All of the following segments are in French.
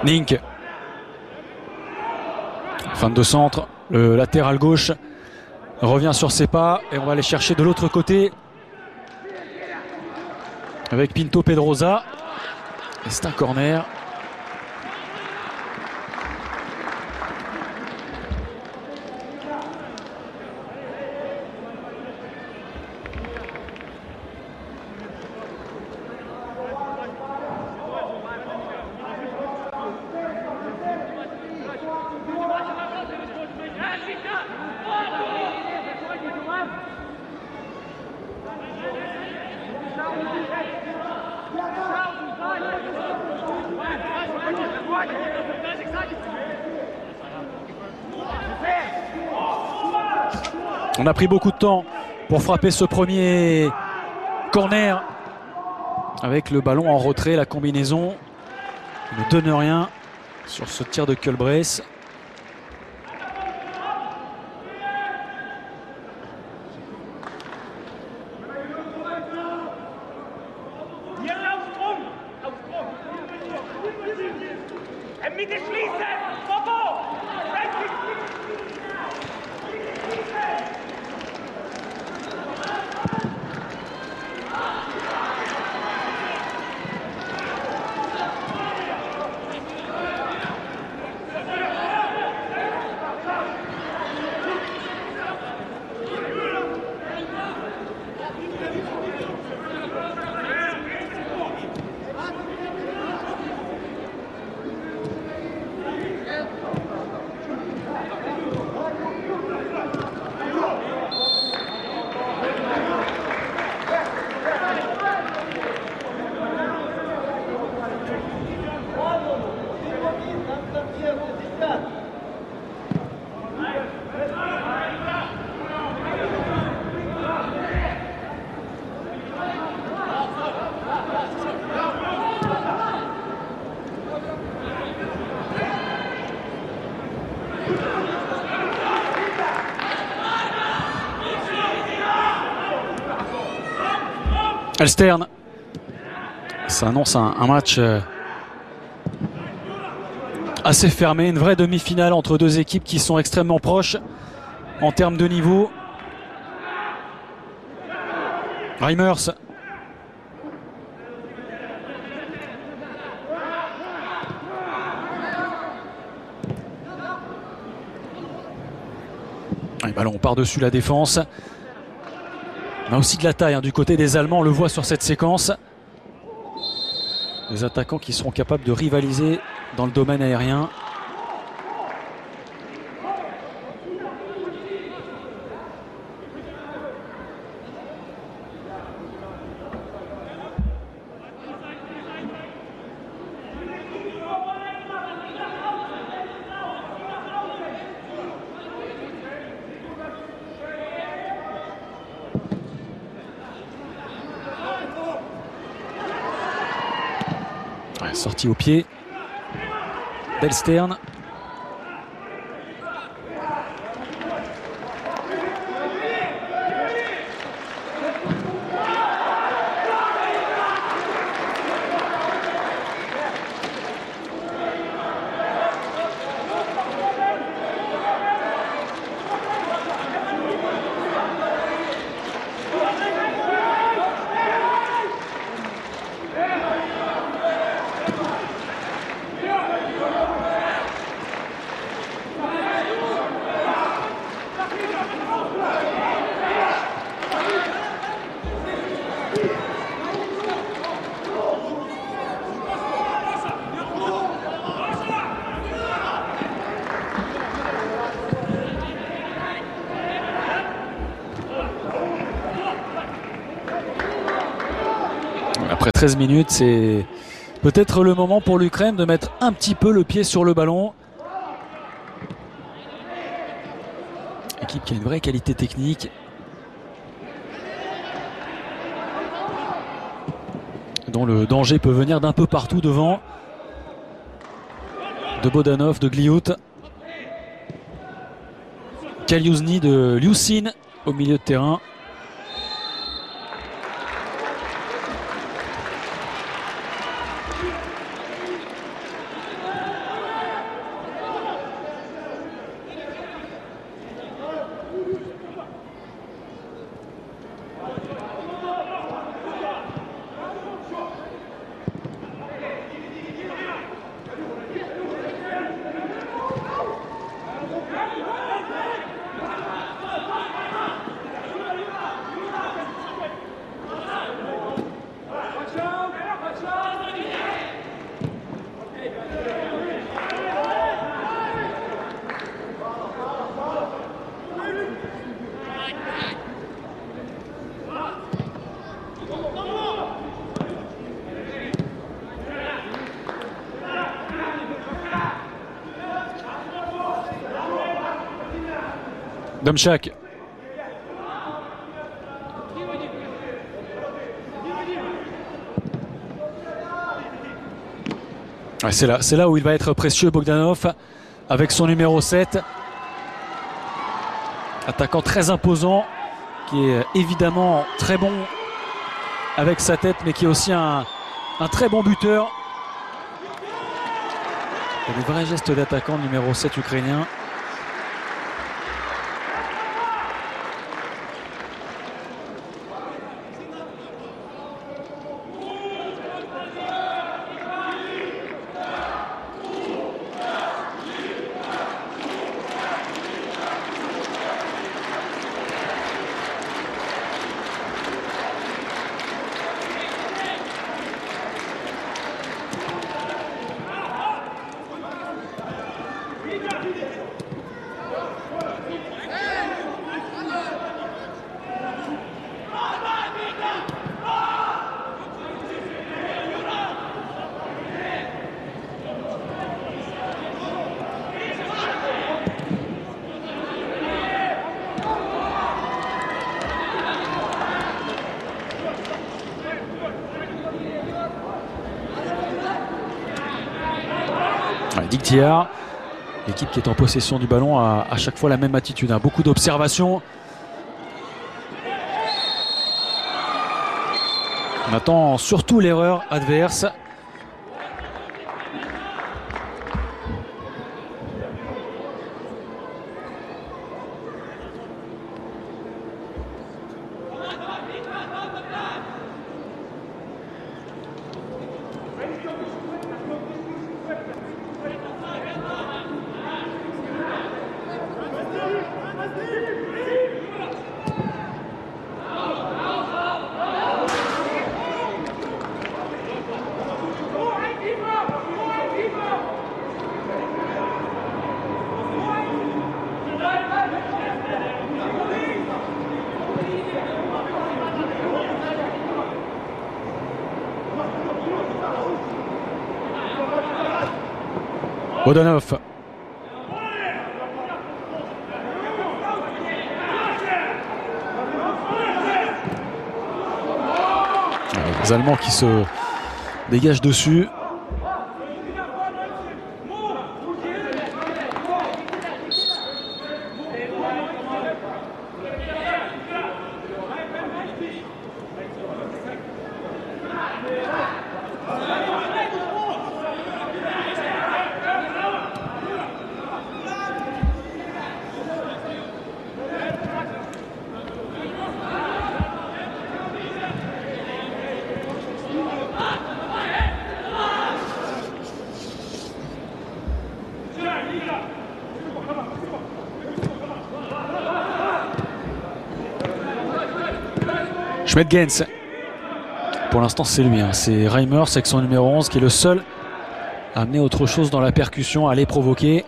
Nink. Fin de centre. Le latéral gauche revient sur ses pas et on va aller chercher de l'autre côté avec Pinto Pedrosa. Et c'est un corner. On a pris beaucoup de temps pour frapper ce premier corner avec le ballon en retrait, la combinaison ne donne rien sur ce tir de Culbrace. Elstern, ça annonce un match assez fermé, une vraie demi-finale entre deux équipes qui sont extrêmement proches en termes de niveau. Reimers. Et ballon par-dessus la défense. On a aussi de la taille du côté des Allemands, on le voit sur cette séquence. Des attaquants qui seront capables de rivaliser dans le domaine aérien. Sortie au pied d'Elstern. Après 13 minutes, c'est peut-être le moment pour l'Ukraine de mettre un petit peu le pied sur le ballon. Équipe qui a une vraie qualité technique. Dont le danger peut venir d'un peu partout devant. De Bodanov, de Gliout. Kaliuzny, de Liusin au milieu de terrain. Domchak. C'est là où il va être précieux, Bogdanov, avec son numéro 7. Attaquant très imposant, qui est évidemment très bon avec sa tête, mais qui est aussi un très bon buteur. Il y a des vrais gestes d'attaquant, numéro 7 ukrainien. Dictiar, l'équipe qui est en possession du ballon a à chaque fois la même attitude, beaucoup d'observation. On attend surtout l'erreur adverse. Bogdanov. Les Allemands qui se dégagent dessus. Schmedgens. Pour l'instant, c'est lui. C'est Reimers avec son numéro 11 qui est le seul à amener autre chose dans la percussion, à les provoquer.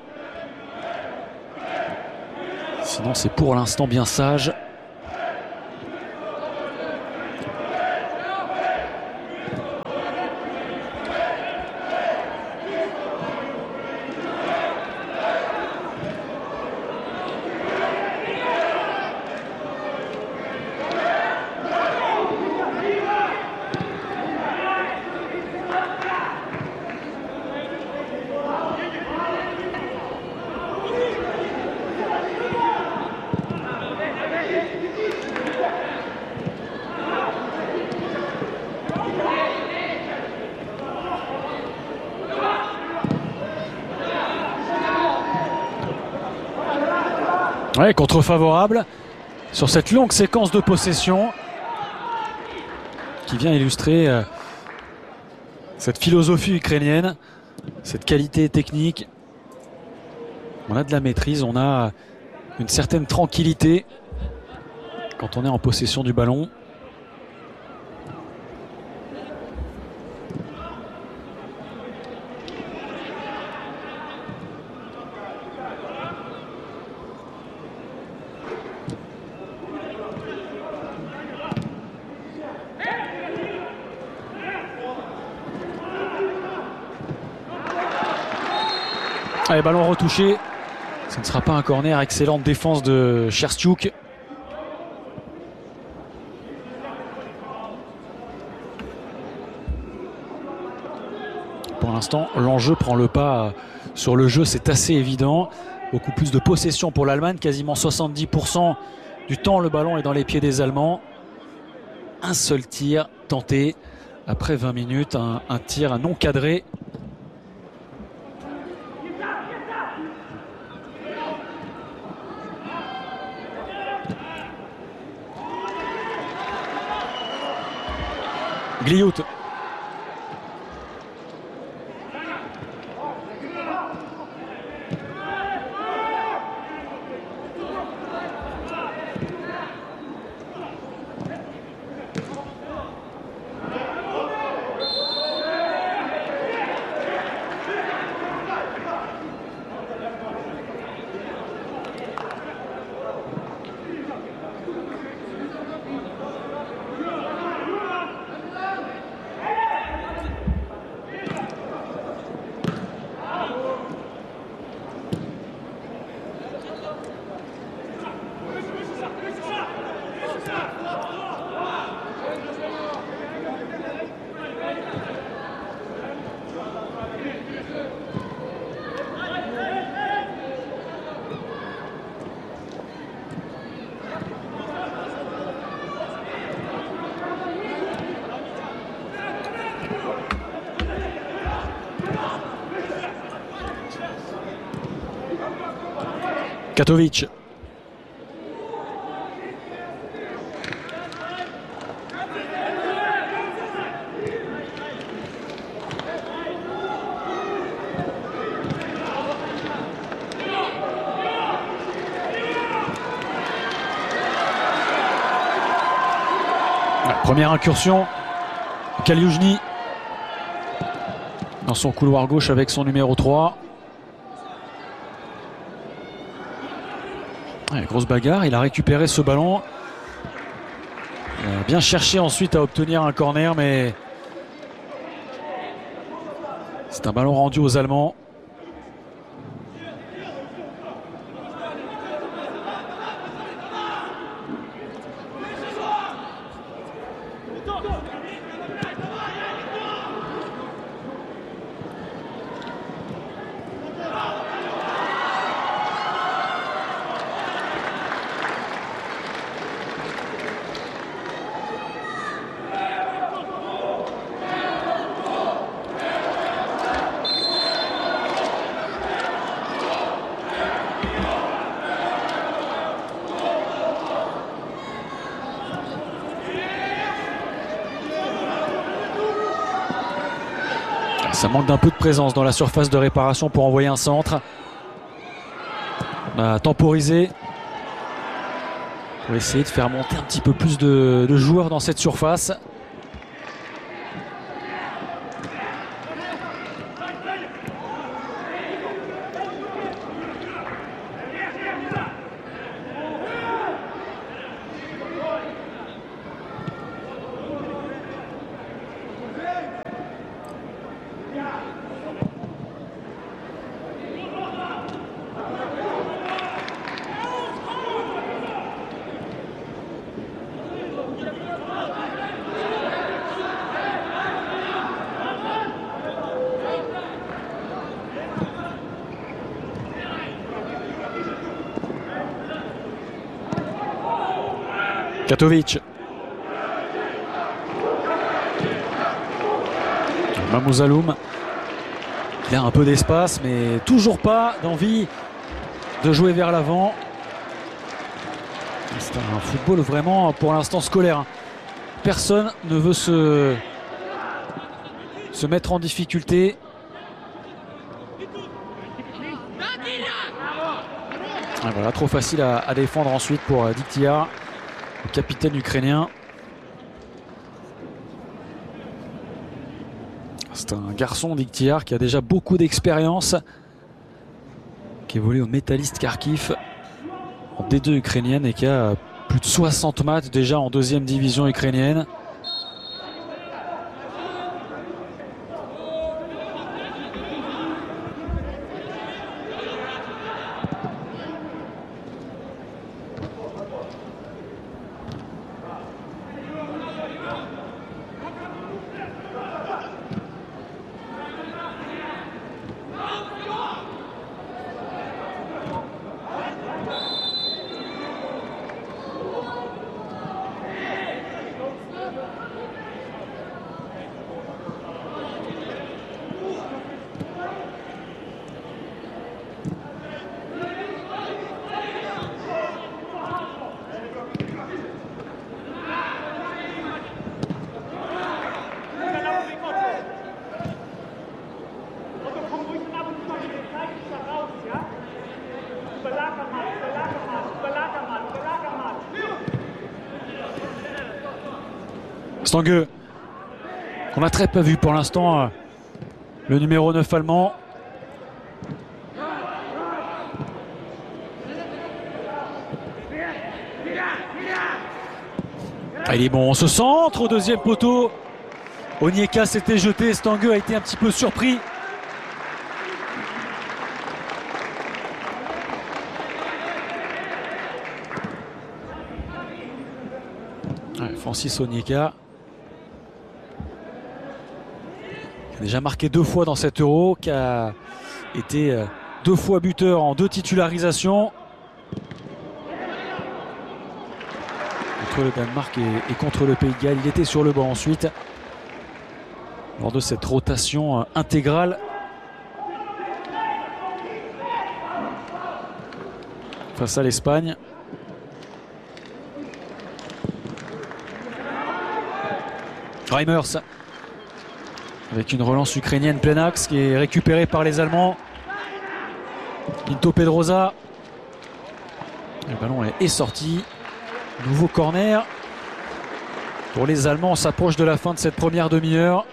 Sinon, c'est pour l'instant bien sage. Ouais, contre favorable sur cette longue séquence de possession qui vient illustrer cette philosophie ukrainienne, cette qualité technique. On a de la maîtrise, on a une certaine tranquillité quand on est en possession du ballon. Allez, ballon retouché. Ce ne sera pas un corner. Excellente défense de Cherstiuk. Pour l'instant, l'enjeu prend le pas sur le jeu, c'est assez évident. Beaucoup plus de possession pour l'Allemagne, quasiment 70% du temps le ballon est dans les pieds des Allemands. Un seul tir tenté après 20 minutes, un tir non cadré. Gliout. Katovic. Première incursion, Kaliujny dans son couloir gauche avec son numéro 3. Ouais, grosse bagarre, il a récupéré ce ballon. Il a bien cherché ensuite à obtenir un corner, mais c'est un ballon rendu aux Allemands. Ça manque d'un peu de présence dans la surface de réparation pour envoyer un centre. On a temporisé pour essayer de faire monter un petit peu plus de joueurs dans cette surface. Katovic. Mamoudzaloum. Il a un peu d'espace, mais toujours pas d'envie de jouer vers l'avant. C'est un football vraiment pour l'instant scolaire. Personne ne veut se mettre en difficulté. Et voilà, trop facile à défendre ensuite pour Diktiar, le capitaine ukrainien. C'est un garçon, Diktiar, qui a déjà beaucoup d'expérience, qui évolue au Métalliste Kharkiv en D2 ukrainienne et qui a plus de 60 matchs déjà en deuxième division ukrainienne. Stange, qu'on a très peu vu pour l'instant, le numéro 9 allemand. Il est bon, on se centre au deuxième poteau. Onyeka s'était jeté, Stange a été un petit peu surpris. Francis Onyeka qui a déjà marqué 2 fois dans cet Euro, qui a été 2 fois buteur en 2 titularisations contre le Danemark et contre le Pays de Galles. Il était sur le banc ensuite lors de cette rotation intégrale face à l'Espagne. Reimers avec une relance ukrainienne plein axe qui est récupérée par les Allemands. Pinto Pedrosa. Le ballon est sorti. Nouveau corner pour les Allemands. On s'approche de la fin de cette première demi-heure.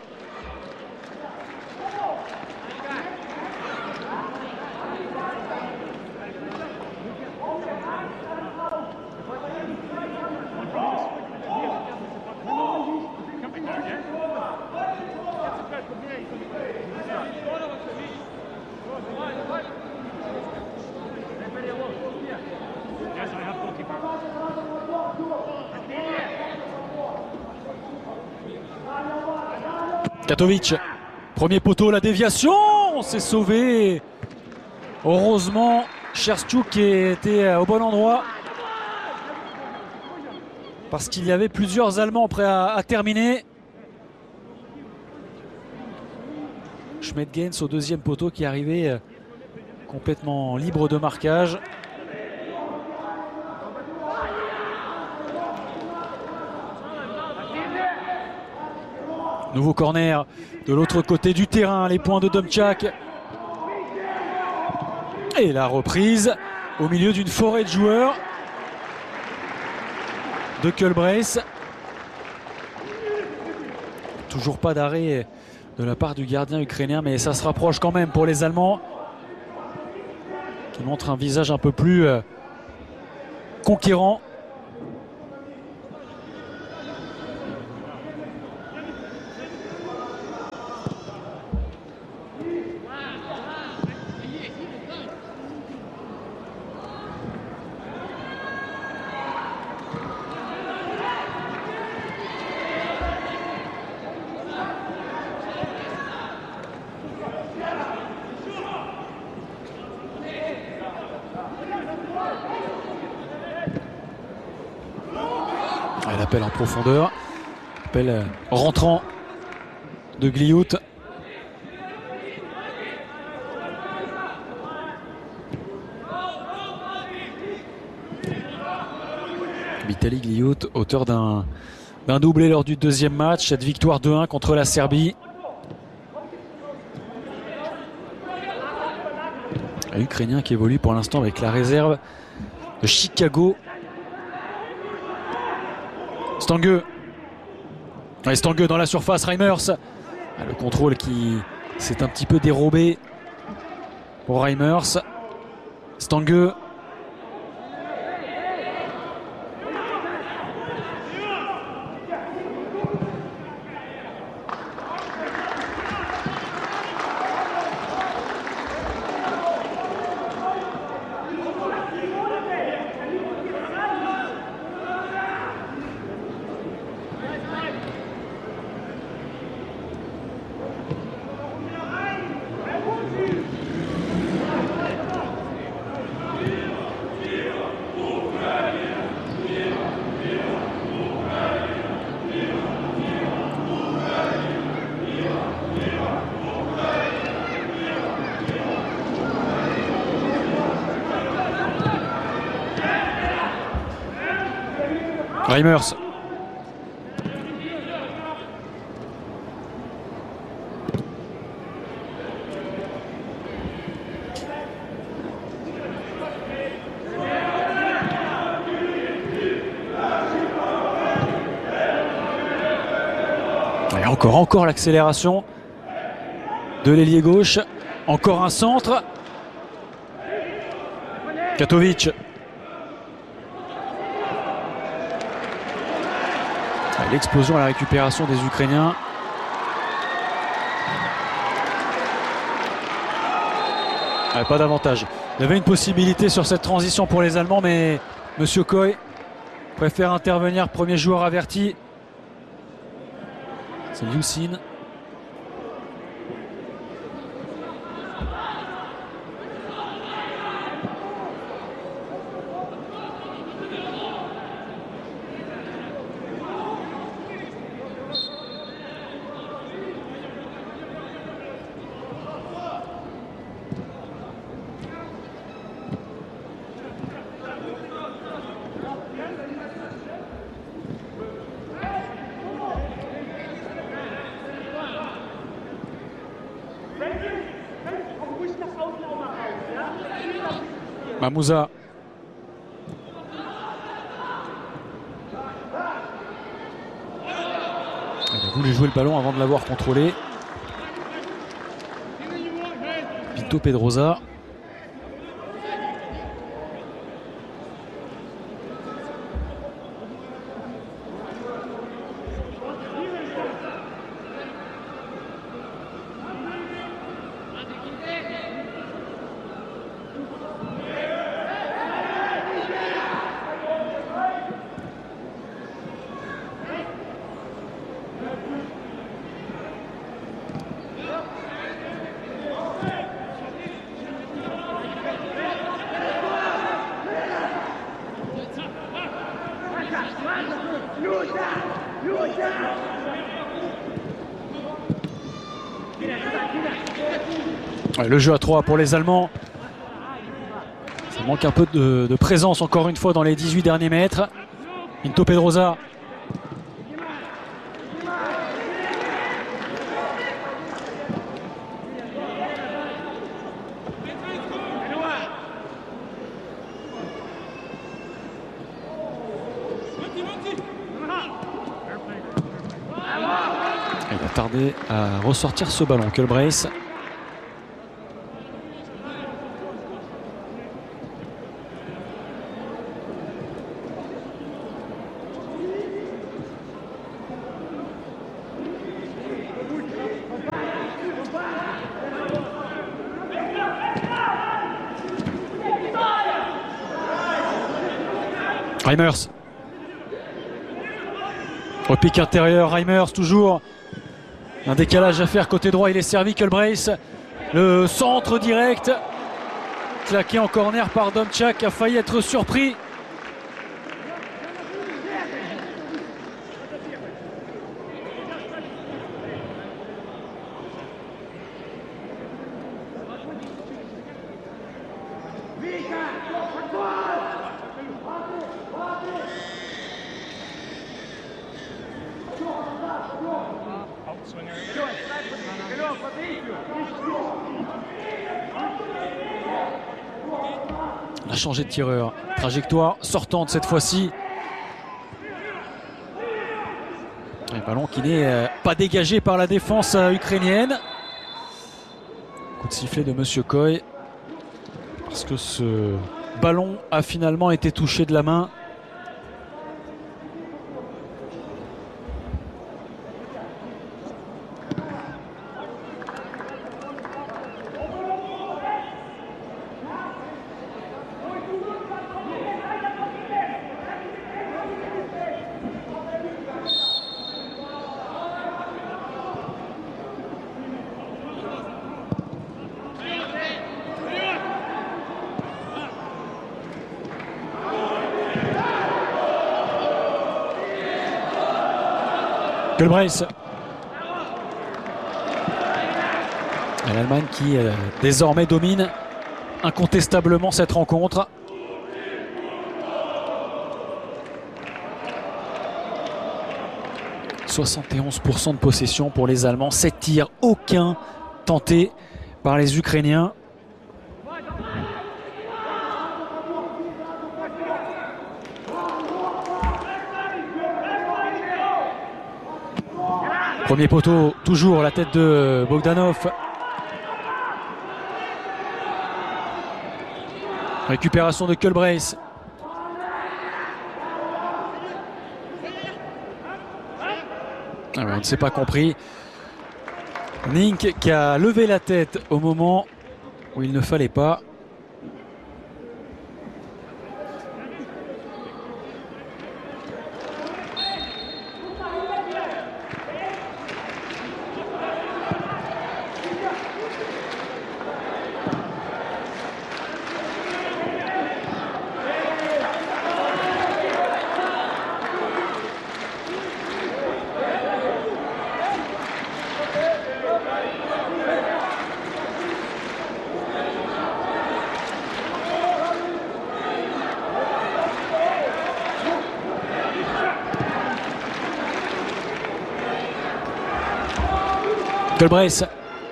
Katovic, premier poteau, la déviation, on s'est sauvé. Heureusement, Sherstchuk était au bon endroit parce qu'il y avait plusieurs Allemands prêts à terminer. Schmedgens au deuxième poteau qui arrivait complètement libre de marquage. Nouveau corner de l'autre côté du terrain, les points de Domchak. Et la reprise au milieu d'une forêt de joueurs de Kulbreis. Toujours pas d'arrêt de la part du gardien ukrainien, mais ça se rapproche quand même pour les Allemands qui montrent un visage un peu plus conquérant. L'appel en profondeur, appel rentrant de Gliout. Vitaly Gliout, auteur d'un doublé lors du deuxième match, cette victoire 2-1 contre la Serbie. L'Ukrainien qui évolue pour l'instant avec la réserve de Chicago. Stange. Stange dans la surface, Reimers. Le contrôle qui s'est un petit peu dérobé pour Reimers. Stange. Reimers. Encore l'accélération de l'ailier gauche. Encore un centre. Katovic. L'explosion à la récupération des Ukrainiens. Pas d'avantage. Il y avait une possibilité sur cette transition pour les Allemands, mais Monsieur Koy préfère intervenir. Premier joueur averti. C'est Liusin. Mamouza. Il a voulu jouer le ballon avant de l'avoir contrôlé. Pinto Pedrosa. Le jeu à 3 pour les Allemands. Ça manque un peu de présence encore une fois dans les 18 derniers mètres. Pinto Pedrosa. Il va tarder à ressortir ce ballon. Kulbreis. Reimers. Au pic intérieur, Reimers toujours. Un décalage à faire côté droit, il est servi. Kulbreis. Le centre direct. Claqué en corner par Domchak, a failli être surpris. On a changé de tireur. Trajectoire sortante cette fois-ci. Un ballon qui n'est pas dégagé par la défense ukrainienne. Coup de sifflet de Monsieur Koy. Parce que ce ballon a finalement été touché de la main. Kulbreis. L'Allemagne qui désormais domine incontestablement cette rencontre. « 71% de possession pour les Allemands, 7 tirs, aucun tenté par les Ukrainiens. » Premier poteau, toujours la tête de Bogdanov. Récupération de Culbrace. Ah ouais, on ne s'est pas compris. Nink qui a levé la tête au moment où il ne fallait pas. Culbrace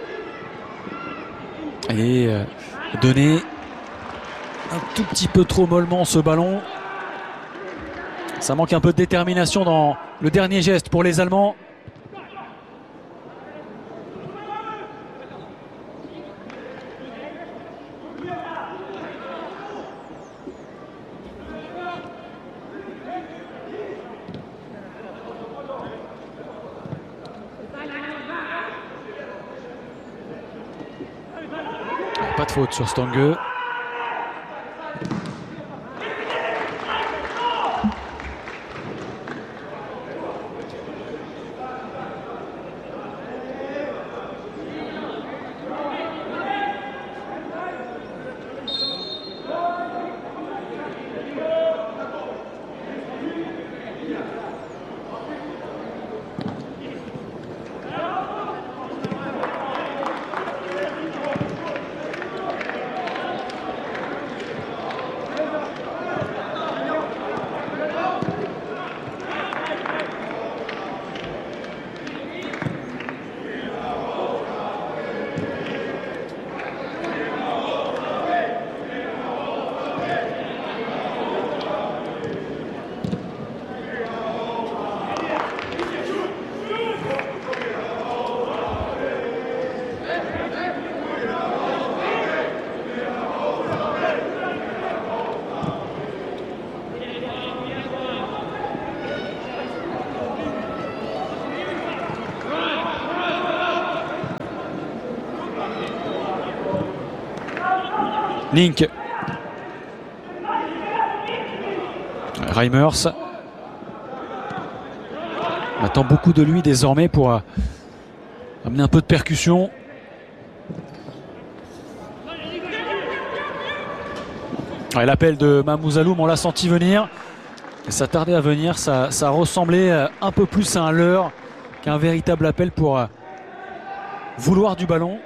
et donné un tout petit peu trop mollement ce ballon. Ça manque un peu de détermination dans le dernier geste pour les Allemands. Pas de faute sur Stange. Nink. Reimers. On attend beaucoup de lui désormais pour amener un peu de percussion. Ouais, l'appel de Mamoudzaloum, on l'a senti venir. Et ça tardait à venir. Ça ressemblait un peu plus à un leurre qu'un véritable appel pour vouloir du ballon.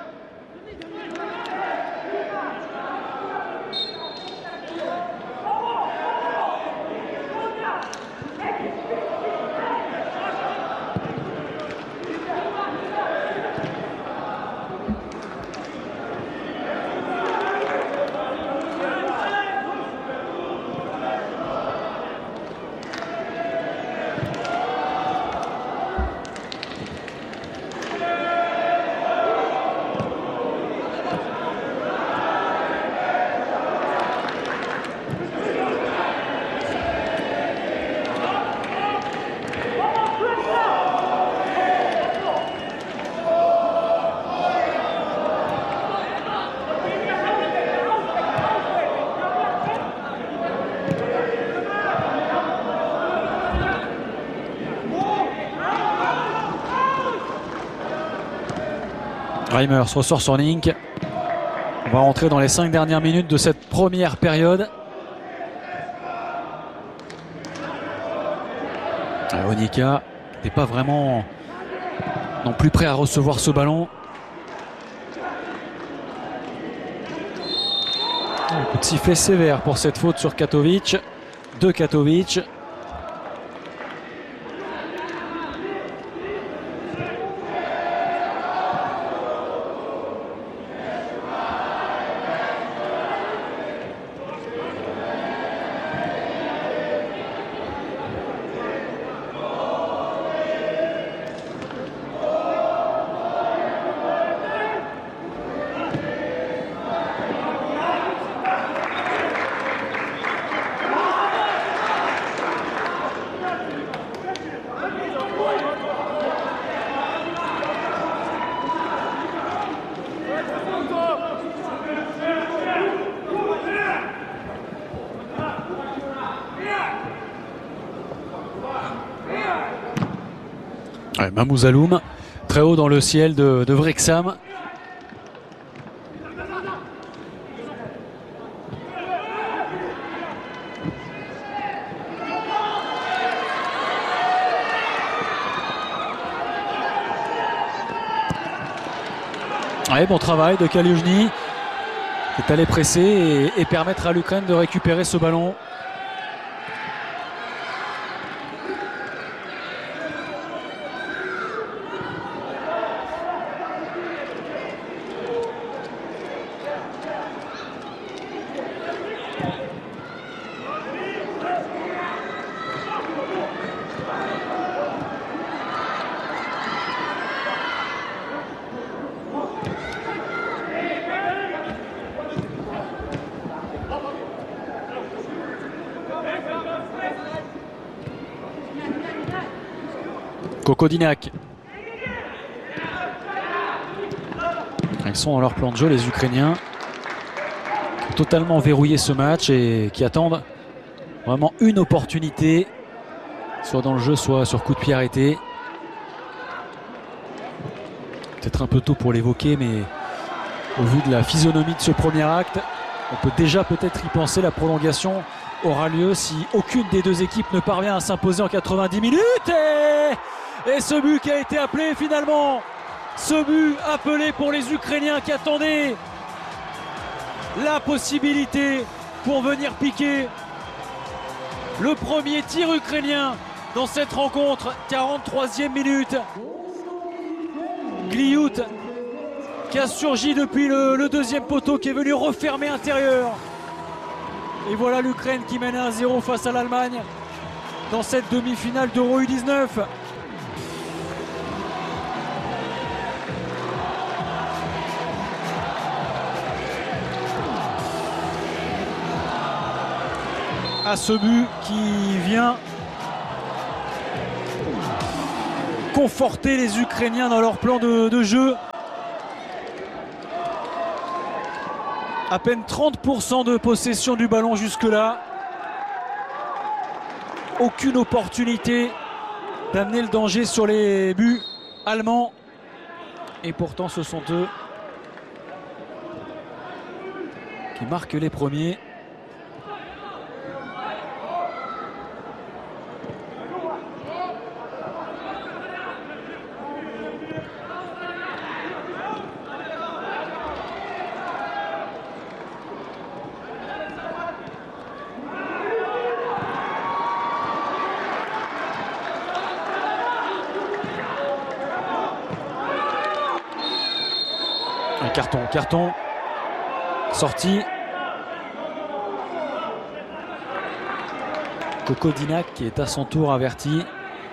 Reimers ressort sur Nink. On va rentrer dans les 5 dernières minutes de cette première période. Onika n'est pas vraiment non plus prêt à recevoir ce ballon. Un coup de sifflet sévère pour cette faute sur Katovic. De Katovic. Ouais, Mamoudzaloum, très haut dans le ciel de Wrexham. Ouais, bon travail de Kaliujny qui est allé presser et permettre à l'Ukraine de récupérer ce ballon. Kokodinac. Ils sont dans leur plan de jeu, les Ukrainiens. Totalement verrouillé ce match et qui attendent vraiment une opportunité, soit dans le jeu, soit sur coup de pied arrêté. Peut-être un peu tôt pour l'évoquer, mais au vu de la physionomie de ce premier acte, on peut déjà peut-être y penser. La prolongation aura lieu si aucune des deux équipes ne parvient à s'imposer en 90 minutes. Et ce but qui a été appelé finalement, ce but appelé pour les Ukrainiens qui attendaient la possibilité pour venir piquer le premier tir ukrainien dans cette rencontre. 43e minute. Gliout qui a surgi depuis le deuxième poteau, qui est venu refermer intérieur. Et voilà l'Ukraine qui mène 1-0 face à l'Allemagne dans cette demi-finale d'Euro U19. À ce but qui vient conforter les Ukrainiens dans leur plan de jeu. À peine 30% de possession du ballon jusque-là. Aucune opportunité d'amener le danger sur les buts allemands. Et pourtant ce sont eux qui marquent les premiers. Carton, sorti. Kokodinac qui est à son tour averti.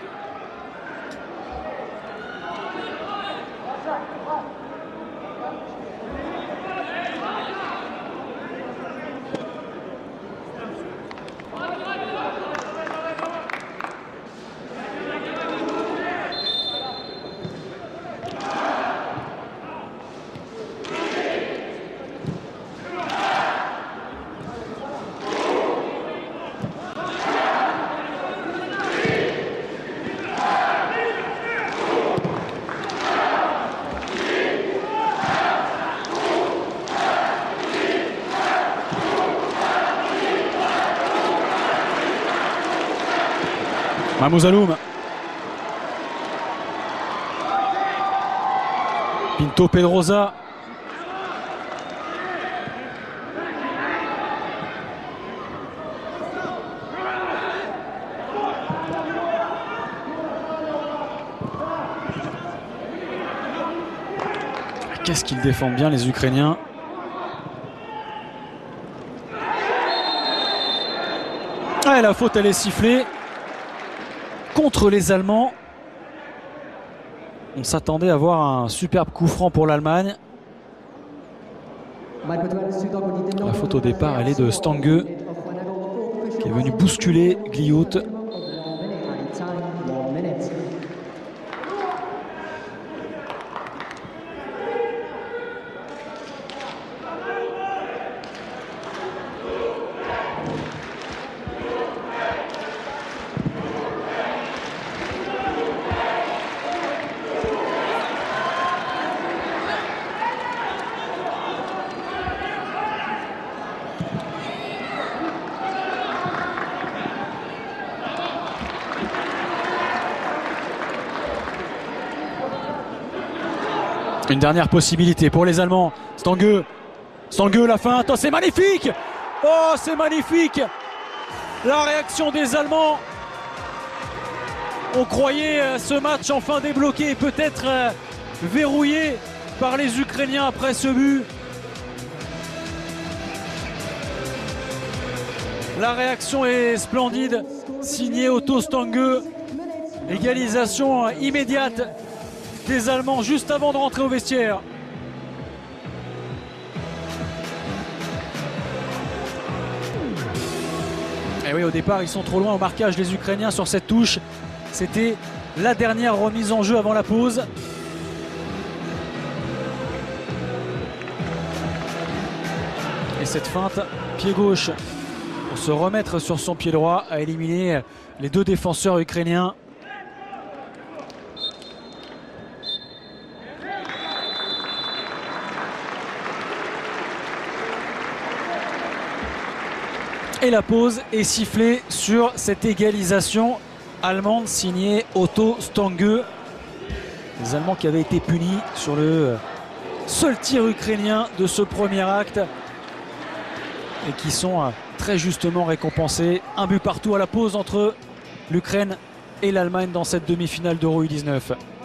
Mamoudzaloum. Pinto Pedrosa. Qu'est-ce qu'ils défendent bien les Ukrainiens. Ah, et la faute elle est sifflée contre les Allemands. On s'attendait à voir un superbe coup franc pour l'Allemagne. La faute au départ elle est de Stange qui est venu bousculer Gliout. Une dernière possibilité pour les Allemands. Stange, la feinte, oh, c'est magnifique! Oh, c'est magnifique! La réaction des Allemands. On croyait ce match enfin débloqué, peut-être verrouillé par les Ukrainiens après ce but. La réaction est splendide, signé Otto Stange. Égalisation immédiate des Allemands juste avant de rentrer au vestiaire. Et oui, au départ, ils sont trop loin au marquage, les Ukrainiens, sur cette touche. C'était la dernière remise en jeu avant la pause. Et cette feinte, pied gauche, pour se remettre sur son pied droit, a éliminé les deux défenseurs ukrainiens. Et la pause est sifflée sur cette égalisation allemande signée Otto Stange. Les Allemands qui avaient été punis sur le seul tir ukrainien de ce premier acte et qui sont très justement récompensés. Un but partout à la pause entre l'Ukraine et l'Allemagne dans cette demi-finale d'Euro U19.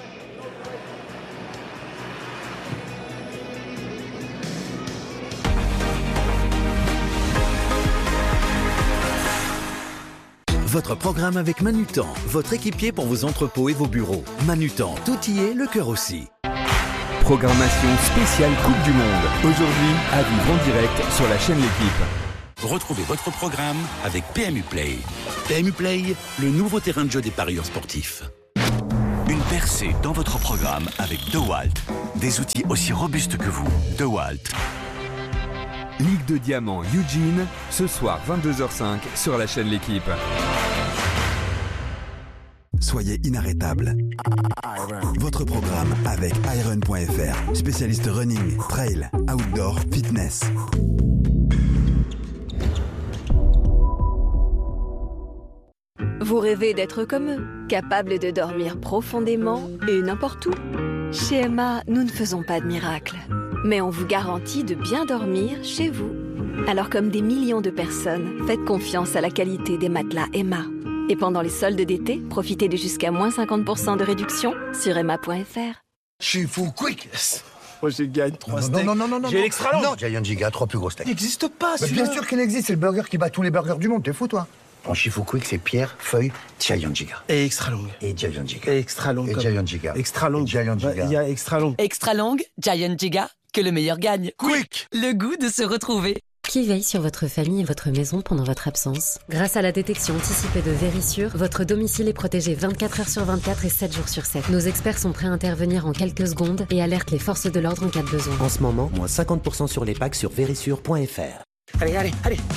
Votre programme avec Manutan, votre équipier pour vos entrepôts et vos bureaux. Manutan, tout y est, le cœur aussi. Programmation spéciale Coupe du Monde. Aujourd'hui, à vivre en direct sur la chaîne L'Équipe. Retrouvez votre programme avec PMU Play. PMU Play, le nouveau terrain de jeu des parieurs sportifs. Une percée dans votre programme avec DeWalt. Des outils aussi robustes que vous. DeWalt. Ligue de Diamant Eugene, ce soir 22h05 sur la chaîne L'Équipe. Soyez inarrêtable. Votre programme avec iron.fr, spécialiste running, trail, outdoor, fitness. Vous rêvez d'être comme eux, capable de dormir profondément et n'importe où? Chez Emma, nous ne faisons pas de miracles, mais on vous garantit de bien dormir chez vous. Alors comme des millions de personnes, faites confiance à la qualité des matelas Emma. Et pendant les soldes d'été, profitez de jusqu'à moins 50% de réduction sur emma.fr. Je suis full quick. Moi, j'ai gagne 3 steaks. Non. J'ai l'extra long. Non, Giant Giga, 3 plus gros steaks. Il n'existe pas, Bah, bien sûr qu'il existe, c'est le burger qui bat tous les burgers du monde, t'es fou, toi. En Shifu Quick, c'est Pierre, Feuille, Giant Giga. Et extra long. Et Giant Giga. Et extra long. Et Giant Giga. Extra long. Et Giant Giga. Il y a extra long. Extra long, Giant Giga, que le meilleur gagne. Quick! Le goût de se retrouver. Qui veille sur votre famille et votre maison pendant votre absence? Grâce à la détection anticipée de Vérissure, votre domicile est protégé 24 heures sur 24 et 7 jours sur 7. Nos experts sont prêts à intervenir en quelques secondes et alertent les forces de l'ordre en cas de besoin. En ce moment, moins 50% sur les packs sur vérissure.fr. Allez.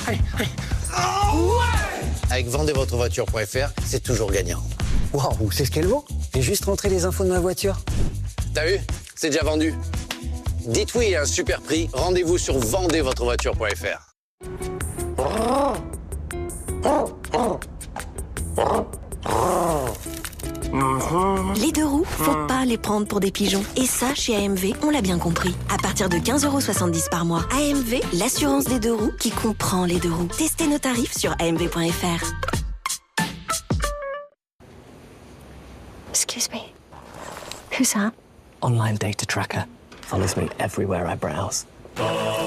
Oh ouais! Avec vendezvotrevoiture.fr, c'est toujours gagnant. Waouh, c'est ce qu'elle vaut? J'ai juste rentré les infos de ma voiture. T'as vu? C'est déjà vendu. Dites oui à un super prix, rendez-vous sur vendezvotrevoiture.fr. Les deux roues, faut pas les prendre pour des pigeons. Et ça, chez AMV, on l'a bien compris. À partir de 15,70 € par mois, AMV, l'assurance des deux roues qui comprend les deux roues. Testez nos tarifs sur amv.fr. Excuse me. Who's that? Online data tracker follows me everywhere I browse.